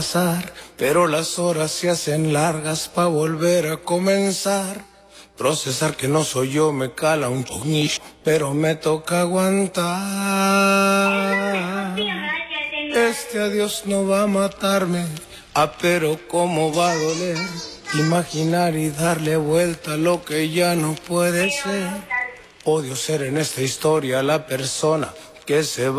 pero las horas se hacen largas pa' volver a comenzar. Procesar que no soy yo me cala un poquillo, pero me toca aguantar. Este adiós no va a matarme, pero cómo va a doler. Imaginar y darle vuelta a lo que ya no puede ser. Odio ser en esta historia la persona que se va.